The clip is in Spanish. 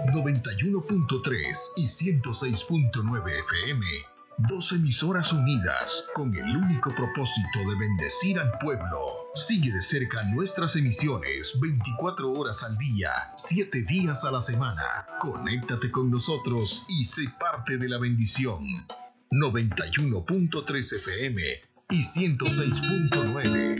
91.3 y 106.9 FM. Dos emisoras unidas con el único propósito de bendecir al pueblo. Sigue de cerca nuestras emisiones 24 horas al día, 7 días a la semana. Conéctate con nosotros y sé parte de la bendición. 91.3 FM y 106.9.